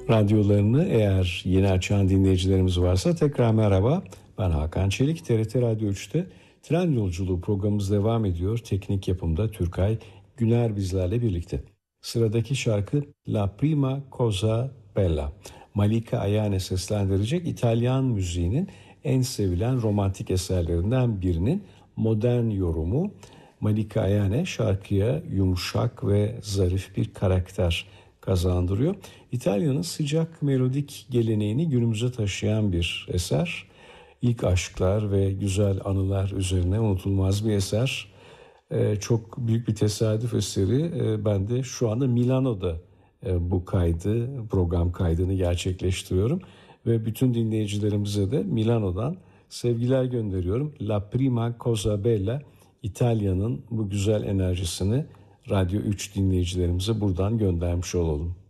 Radyolarını eğer yeni açan dinleyicilerimiz varsa tekrar merhaba. Ben Hakan Çelik, TRT Radyo 3'te Tren Yolculuğu programımız devam ediyor. Teknik yapımda Türkay Güner bizlerle birlikte. Sıradaki şarkı La Prima Cosa Bella. Malika Ayane seslendirecek İtalyan müziğinin en sevilen romantik eserlerinden birinin modern yorumu. Malika Ayane şarkıya yumuşak ve zarif bir karakter kazandırıyor. İtalya'nın sıcak melodik geleneğini günümüze taşıyan bir eser. İlk aşklar ve güzel anılar üzerine unutulmaz bir eser. Çok büyük bir tesadüf eseri. Ben de şu anda Milano'da bu program kaydını gerçekleştiriyorum. Ve bütün dinleyicilerimize de Milano'dan sevgiler gönderiyorum. La Prima Cosa Bella, İtalya'nın bu güzel enerjisini Radyo 3 dinleyicilerimize buradan göndermiş olalım.